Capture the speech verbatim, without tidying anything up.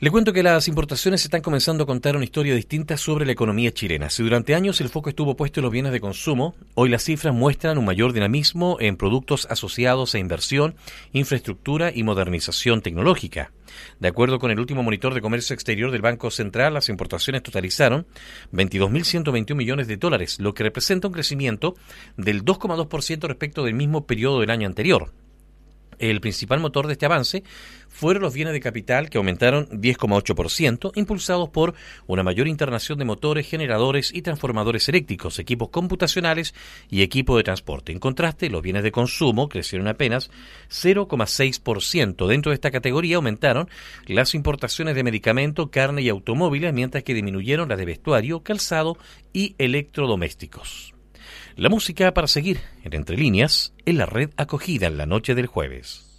Le cuento que las importaciones están comenzando a contar una historia distinta sobre la economía chilena. Si durante años el foco estuvo puesto en los bienes de consumo, hoy las cifras muestran un mayor dinamismo en productos asociados a inversión, infraestructura y modernización tecnológica. De acuerdo con el último monitor de comercio exterior del Banco Central, las importaciones totalizaron veintidós mil ciento veintiún millones de dólares, lo que representa un crecimiento del dos coma dos por ciento respecto del mismo periodo del año anterior. El principal motor de este avance fueron los bienes de capital, que aumentaron diez coma ocho por ciento, impulsados por una mayor internación de motores, generadores y transformadores eléctricos, equipos computacionales y equipo de transporte. En contraste, los bienes de consumo crecieron apenas cero coma seis por ciento. Dentro de esta categoría aumentaron las importaciones de medicamentos, carne y automóviles, mientras que disminuyeron las de vestuario, calzado y electrodomésticos. La música para seguir en Entre Líneas en la red acogida en la noche del jueves.